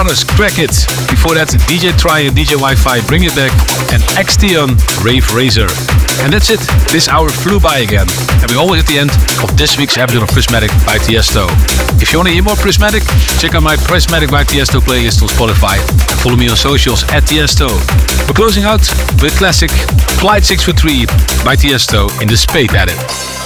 Crack It. Before that, DJ Try and DJ Wi-Fi, Bring It Back, and Xtion, Rave Razor. And that's it. This hour flew by again. And we're always at the end of this week's episode of Prismatic by Tiesto. If you want to hear more Prismatic, check out my Prismatic by Tiesto playlist on Spotify. And follow me on socials at Tiesto. We're closing out with classic Flight 643 by Tiesto in the Spade edit.